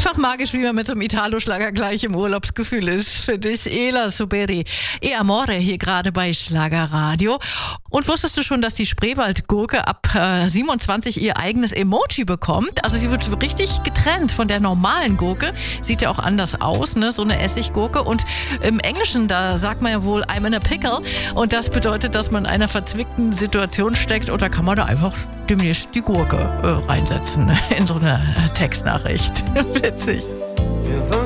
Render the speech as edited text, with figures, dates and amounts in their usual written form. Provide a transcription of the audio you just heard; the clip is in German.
Einfach magisch, wie man mit dem Italo-Schlager gleich im Urlaubsgefühl ist. Für dich, Ela Suberi. E Amore hier gerade bei Schlagerradio. Und wusstest du schon, dass die Spreewaldgurke ab 27 ihr eigenes Emoji bekommt? Also sie wird richtig getrennt von der normalen Gurke. Sieht ja auch anders aus, ne? So eine Essiggurke. Und im Englischen, da sagt man ja wohl I'm in a pickle. Und das bedeutet, dass man in einer verzwickten Situation steckt. Und da kann man da einfach demnächst die Gurke reinsetzen in so eine Textnachricht. Witzig.